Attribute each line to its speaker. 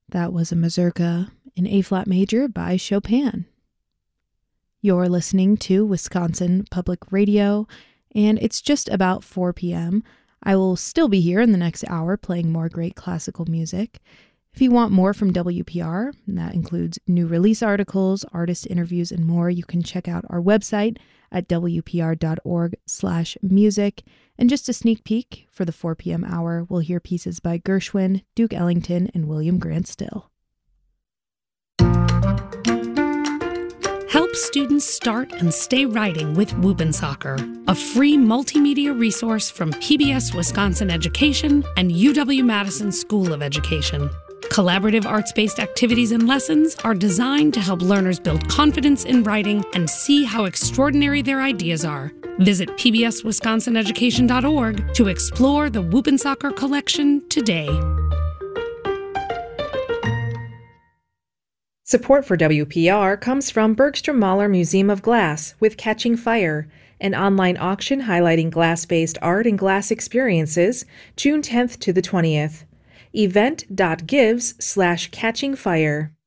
Speaker 1: That was a mazurka in A-flat major by Chopin. You're listening to Wisconsin Public Radio, and it's just about 4 p.m. I will still be here in the next hour playing more great classical music. If you want more from WPR, and that includes new release articles, artist interviews, and more, you can check out our website at wpr.org/music. And just a sneak peek, for the 4 p.m. hour, we'll hear pieces by Gershwin, Duke Ellington, and William Grant Still.
Speaker 2: Help students start and stay writing with Whoop'N' a free multimedia resource from PBS Wisconsin Education and UW-Madison School of Education. Collaborative arts-based activities and lessons are designed to help learners build confidence in writing and see how extraordinary their ideas are. Visit pbswisconsineducation.org to explore the Whoop'N' collection today.
Speaker 3: Support for WPR comes from Bergstrom Mahler Museum of Glass with Catching Fire, an online auction highlighting glass-based art and glass experiences, June 10th to the 20th. event.gives/catchingfire.